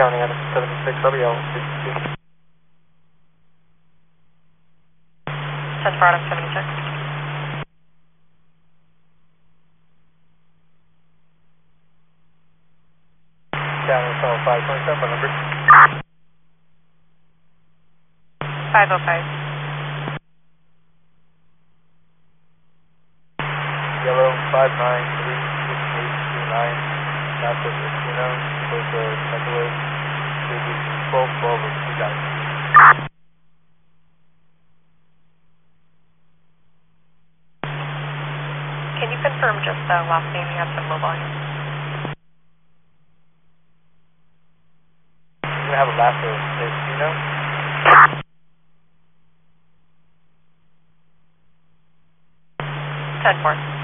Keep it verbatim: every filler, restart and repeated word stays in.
County on seventy-six, W L sixty-two. ten four Adam seventy-six. County call five twenty-seven, number. five oh five. Yellow five nine three six eight two nine. Master Latino, close to Metaway, twelve twelve of two guys. Can you confirm just the last name you have some low volume? You're gonna have a last name, Latino? ten four.